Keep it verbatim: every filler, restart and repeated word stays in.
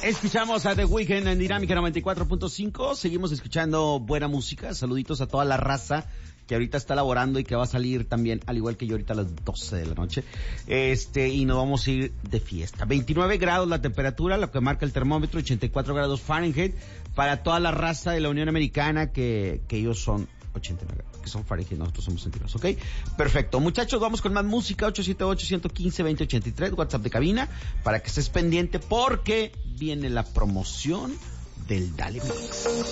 Escuchamos a The Weeknd en Dinámica noventa y cuatro punto cinco. Seguimos escuchando buena música. Saluditos a toda la raza que ahorita está laborando y que va a salir también, al igual que yo, ahorita a las doce de la noche. Este, y nos vamos a ir de fiesta. veintinueve grados la temperatura, lo que marca el termómetro, ochenta y cuatro grados Fahrenheit. Para toda la raza de la Unión Americana, que, que ellos son ochenta y nueve, que son Fahrenheit, nosotros somos centígrados, ¿ok? Perfecto. Muchachos, vamos con más música. ocho siete ocho, uno uno cinco, dos cero ocho tres, WhatsApp de cabina, para que estés pendiente porque viene la promoción del Dale Mix.